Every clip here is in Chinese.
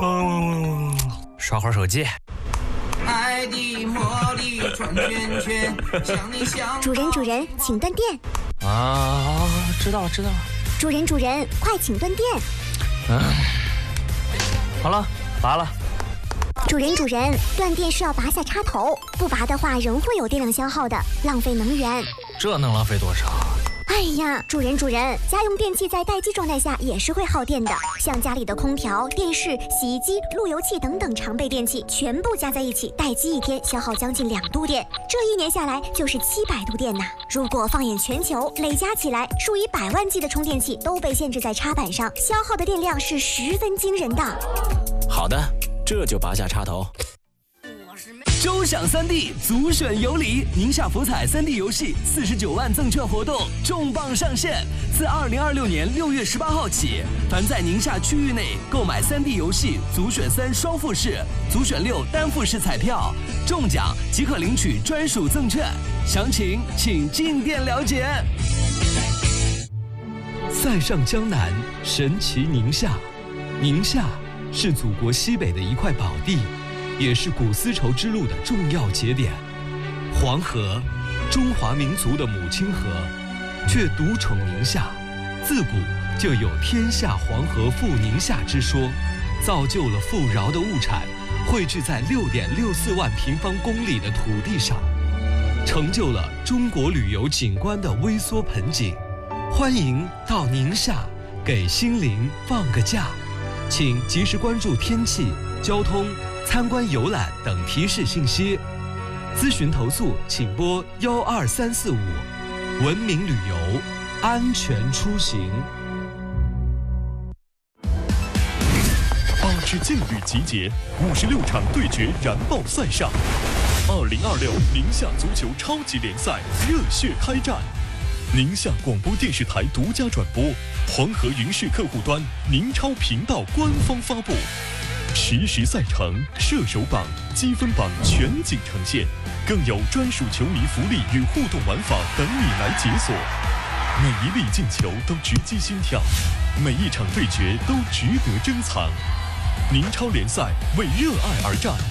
刷会儿手机。 爱的魔力转圈圈，像你像主人，请断电。 啊，知道了。 主人，快请断电。 好了，拔了。 主人，断电是要拔下插头，不拔的话仍会有电量消耗的，浪费能源。 这能浪费多少？ 哎呀，主人，家用电器在待机状态下也是会耗电的，像家里的空调、电视、洗衣机、路由器等等常备电器，全部加在一起，待机一天消耗将近2度电，这1年下来就是700度电呐。如果放眼全球，累加起来，数以百万计的充电器都被限制在插板上，消耗的电量是十分惊人的。 好的，这就拔下插头。 周享3D 足选有礼，宁夏福彩3D 游戏49万赠券活动重磅上线，自2026年6月18号起，凡在宁夏区域内购买3D 游戏足选3双复式、足选6单复式彩票，中奖即可领取专属赠券，详情请进店了解。 塞上江南，神奇宁夏。宁夏是祖国西北的一块宝地，也是古丝绸之路的重要节点。黄河，中华民族的母亲河，却独宠宁夏。自古就有天下黄河赴宁夏之说，造就了富饶的物产汇聚在6.64万平方公里的土地上，成就了中国旅游景观的微缩盆景。欢迎到宁夏给心灵放个假，请及时关注天气、交通、参观游览等提示信息。咨询投诉请拨12345。文明旅游，安全出行。 8支劲旅集结，56场对决燃爆赛上。2026宁夏足球超级联赛热血开战。宁夏广播电视台独家转播，黄河云视客户端宁超频道官方发布，实时赛程、射手榜、积分榜全景呈现，更有专属球迷福利与互动玩法等你来解锁。每一粒进球都直击心跳，每一场对决都值得珍藏。宁超联赛为热爱而战，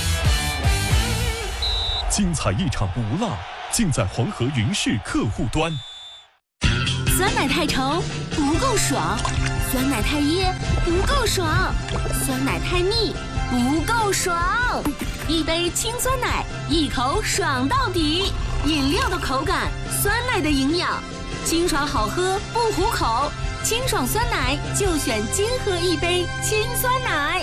精彩一场不落，尽在黄河云视客户端。 酸奶太稠不够爽，酸奶太噎不够爽，酸奶太腻不够爽。一杯清酸奶，一口爽到底。饮料的口感，酸奶的营养，清爽好喝不糊口。清爽酸奶就选金河一杯清酸奶。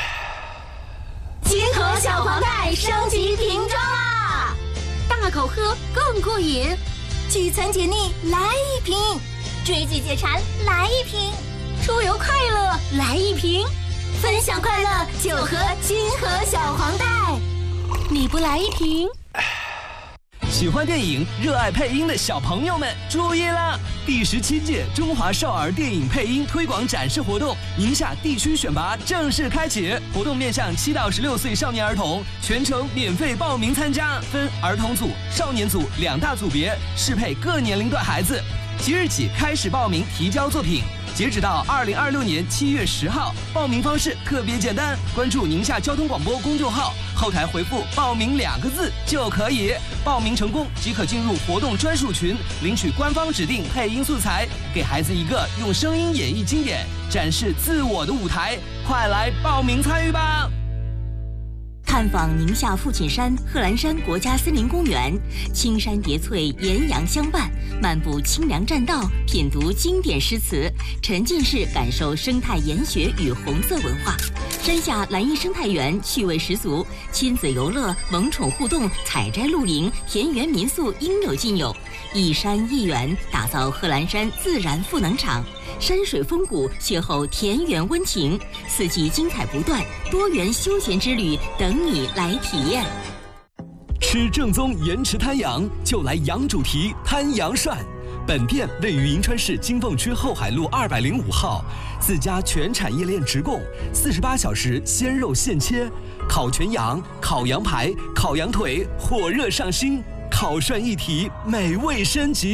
金河小黄袋升级瓶装啦，大口喝更过瘾。聚餐解腻来一瓶，追剧解馋来一瓶，出游快乐来一瓶，分享快乐就喝金河小黄袋。你不来一瓶？ 喜欢电影、热爱配音的小朋友们注意了！第17届中华少儿电影配音推广展示活动宁夏地区选拔正式开启，活动面向7到16岁少年儿童，全程免费报名参加，分儿童组、少年组2大组别，适配各年龄段孩子。即日起开始报名提交作品，截止到2026年7月10号。报名方式特别简单，关注宁夏交通广播公众号，后台回复报名2个字就可以。报名成功即可进入活动专属群，领取官方指定配音素材，给孩子一个用声音演绎经典、展示自我的舞台。快来报名参与吧！ 探访宁夏父亲山贺兰山国家森林公园，青山叠翠，岩阳相伴，漫步清凉栈道，品读经典诗词，沉浸式感受生态研学与红色文化。山下蓝荫生态园趣味十足，亲子游乐、萌宠互动、采摘露营、田园民宿应有尽有。一山一园，打造贺兰山自然赋能场。山水风谷，邂逅田园温情，四季精彩不断，多元休闲之旅等你来体验。 吃正宗盐池滩羊，就来羊主题滩羊涮。本店位于银川市金凤区后海路205号，自家全产业链直供，48小时鲜肉现切，烤全羊、烤羊排、烤羊腿，火热上新，烤涮一体，美味升级。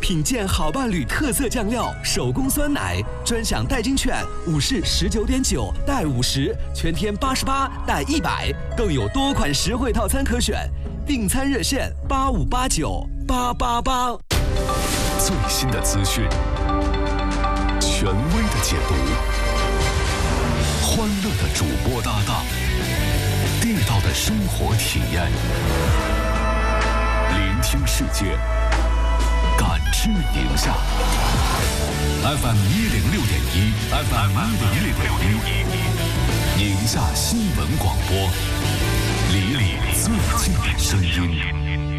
品鉴好伴侣特色酱料，手工酸奶，专享代金券，5式19.9带50，全天88带100，更有多款实惠套餐可选。订餐热线85898888。 最新的资讯，权威的解读，欢乐的主播搭档，地道的生活体验，聆听世界，感知宁夏。FM 106.1 ，FM 106.1，宁夏新闻广播，离你最近的声音。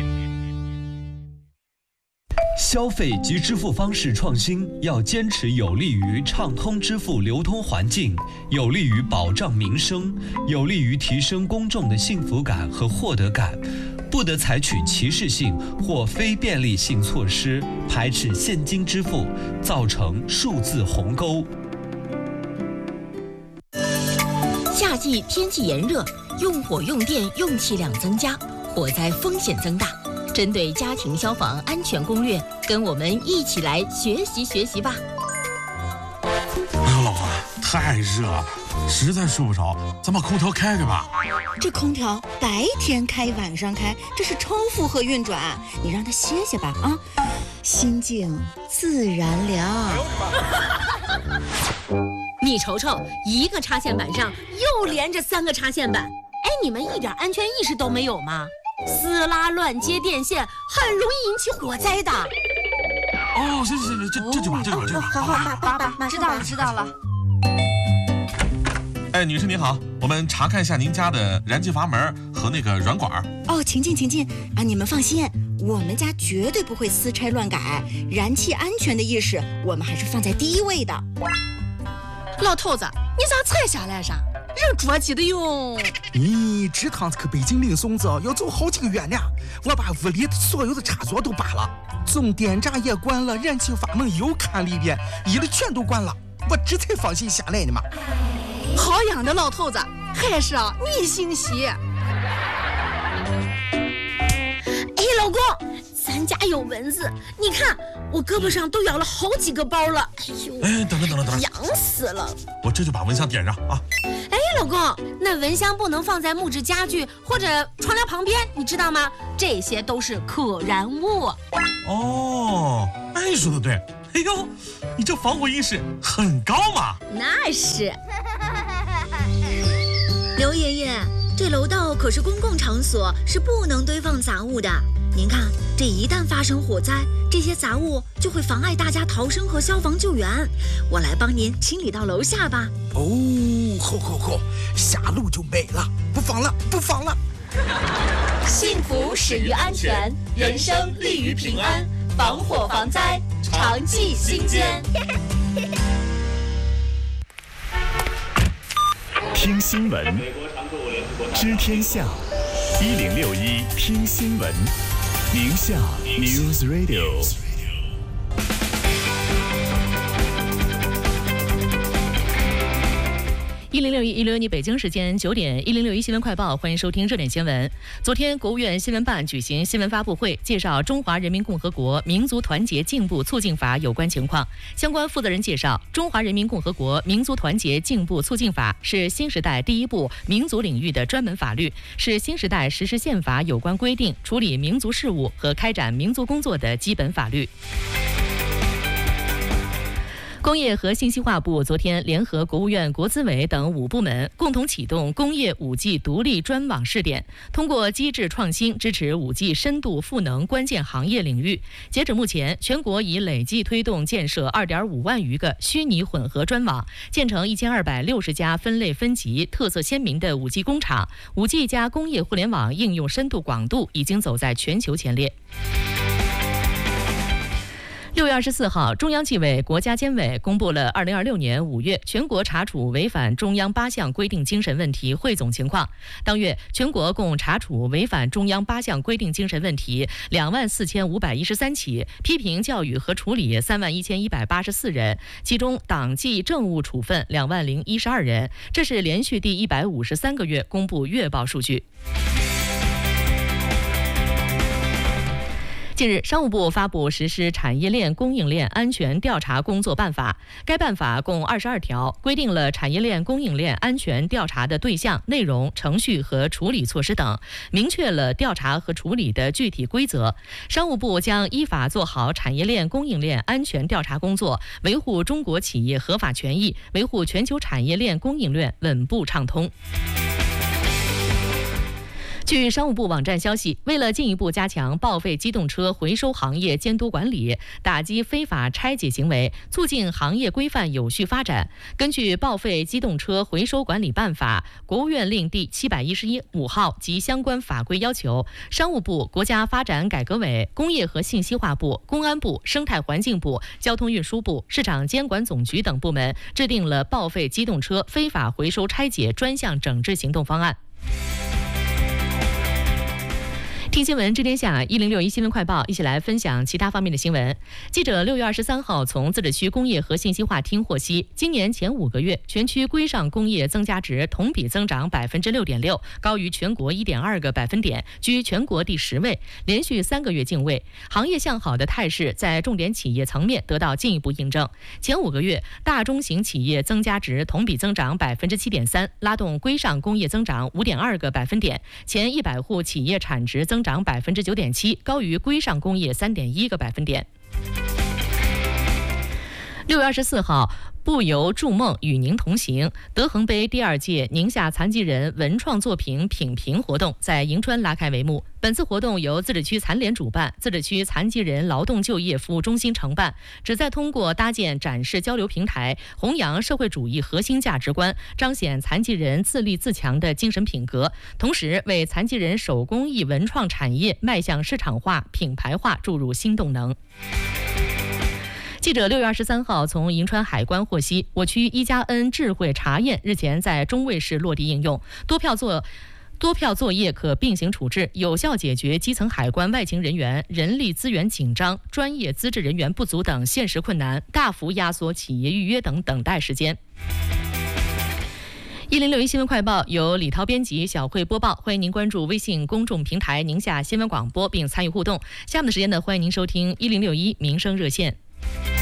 消费及支付方式创新要坚持有利于畅通支付流通环境，有利于保障民生，有利于提升公众的幸福感和获得感，不得采取歧视性或非便利性措施，排斥现金支付，造成数字鸿沟。 夏季天气炎热，用火用电用气量增加，火灾风险增大。针对家庭消防安全攻略，跟我们一起来学习学习吧。 哎呦，老婆，太热了，实在睡不着，咱把空调开开吧。 这空调白天开晚上开，这是超负荷运转，你让它歇歇吧啊，心静自然凉。 你瞅瞅，一个插线板上又连着3个插线板，哎，你们一点安全意识都没有吗？撕拉乱接电线很容易引起火灾的。 哦，行，这就把。 好，知道了。 哎，女士您好，我们查看一下您家的燃气阀门和那个软管。 哦，请进啊！你们放心，我们家绝对不会私拆乱改，燃气安全的意识我们还是放在第一位的。 老头子，你咋才下来噻？人着急的哟。 你这趟子去北京领孙子要走好几个月呢，我把屋里所有的插座都拔了，总电闸也关了，燃气阀门又看了一遍，一的全都关了，我这才放心下来呢嘛。 好样的，老头子，还是你心细。哎， 老公，咱家有蚊子，你看我胳膊上都咬了好几个包了。 哎，等， 痒死了。 我这就把蚊香点上啊。 哎，老公，那蚊香不能放在木质家具或者窗帘旁边，你知道吗？这些都是可燃物。 哦，哎，说的对。哎呦，你这防火意识很高嘛。 那是。 刘爷爷，这楼道可是公共场所，是不能堆放杂物的。您看，这一旦发生火灾，这些杂物就会妨碍大家逃生和消防救援。我来帮您清理到楼下吧。 哦，好，下楼就没了，不放了。 幸福始于安全，人生立于平安，防火防灾，常记心间。 听新闻，知天下，1061听新闻，宁夏 News Radio。 1061北京时间9点，1061新闻快报，欢迎收听热点新闻。昨天，国务院新闻办举行新闻发布会，介绍《中华人民共和国民族团结进步促进法》有关情况。相关负责人介绍，《中华人民共和国民族团结进步促进法》是新时代第一部民族领域的专门法律，是新时代实施宪法有关规定、处理民族事务和开展民族工作的基本法律。工业和信息化部昨天联合国务院国资委等5部门，共同启动工业 5G 独立专网试点，通过机制创新支持 5G 深度赋能关键行业领域。截止目前，全国已累计推动建设2.5万余个虚拟混合专网，建成1260家分类分级、特色鲜明的 5G 工厂。5G 加工业互联网应用深度广度已经走在全球前列。6月24号，中央纪委国家监委公布了2026年5月全国查处违反中央8项规定精神问题汇总情况。当月，全国共查处违反中央8项规定精神问题24513起，批评教育和处理31184人，其中党纪政务处分20012人。这是连续第153个月公布月报数据。 近日，商务部发布实施产业链供应链安全调查工作办法。该办法共22条，规定了产业链供应链安全调查的对象、内容、程序和处理措施等，明确了调查和处理的具体规则。商务部将依法做好产业链供应链安全调查工作，维护中国企业合法权益，维护全球产业链供应链稳步畅通。据商务部网站消息，为了进一步加强报废机动车回收行业监督管理，打击非法拆解行为，促进行业规范有序发展，根据《报废机动车回收管理办法》、国务院令第711/5号及相关法规要求，商务部、国家发展改革委、工业和信息化部、公安部、生态环境部、交通运输部、市场监管总局等部门制定了报废机动车非法回收拆解专项整治行动方案。听新闻知天下，1061新闻快报，一起来分享其他方面的新闻。记者6月23号从自治区工业和信息化厅获悉，今年前5个月，全区规上工业增加值同比增长6.6%，高于全国1.2个百分点，居全国第10位，连续3个月进位。行业向好的态势在重点企业层面得到进一步印证。前5个月，大中型企业增加值同比增长7.3%，拉动规上工业增长5.2个百分点，前100户企业产值增长9.7%，高于规上工业3.1个百分点。6月24号，步游筑梦与您同行德恒杯第2届宁夏残疾人文创作品品评活动在银川拉开帷幕。本次活动由自治区残联主办，自治区残疾人劳动就业服务中心承办，旨在通过搭建展示交流平台，弘扬社会主义核心价值观，彰显残疾人自立自强的精神品格，同时为残疾人手工艺文创产业迈向市场化、品牌化注入新动能。记者6月23号从银川海关获悉，我区1+N智慧查验日前在中卫市落地应用，多票作业可并行处置，有效解决基层海关外勤人员人力资源紧张、专业资质人员不足等现实困难，大幅压缩企业预约等等待时间。1061新闻快报由李涛编辑，小慧播报。欢迎您关注微信公众平台宁夏新闻广播并参与互动。下面的时间呢，欢迎您收听1061民生热线。